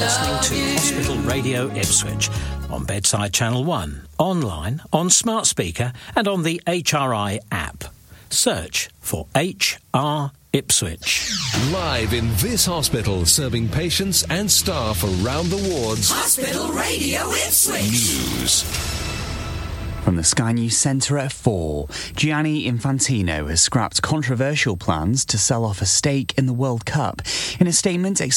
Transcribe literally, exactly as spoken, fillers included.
listening to Hospital Radio Ipswich on Bedside Channel one, online, on smart speaker and on the H R I app. Search for H R Ipswich. Live in this hospital, serving patients and staff around the wards. Hospital Radio Ipswich. News. From the Sky News Centre at four, Gianni Infantino has scrapped controversial plans to sell off a stake in the World Cup. In a statement